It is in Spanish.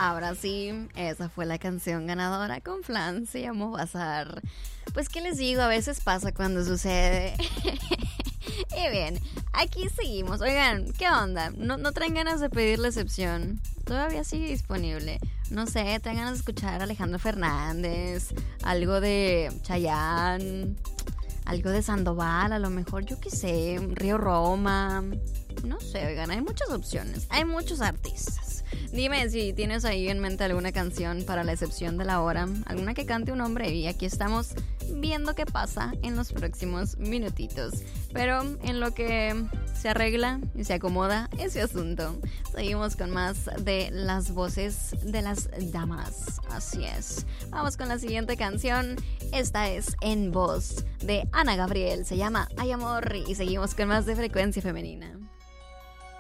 Ahora sí, esa fue la canción ganadora con Flan, se llamó Bazar. Pues qué les digo, a veces pasa cuando sucede. Y bien, aquí seguimos. Oigan, ¿qué onda? ¿No traen ganas de pedir la excepción? Todavía sigue disponible. No sé, traen ganas de escuchar a Alejandro Fernández, algo de Chayanne, algo de Sandoval, a lo mejor, yo qué sé, Río Roma. No sé, oigan, hay muchas opciones, hay muchos artistas. Dime si tienes ahí en mente alguna canción para la excepción de la hora, alguna que cante un hombre, y aquí estamos viendo qué pasa en los próximos minutitos. Pero en lo que se arregla y se acomoda ese asunto, seguimos con más de las voces de las damas. Así es. Vamos con la siguiente canción. Esta es en voz de Ana Gabriel. Se llama Ay Amor y seguimos con más de Frecuencia Femenina.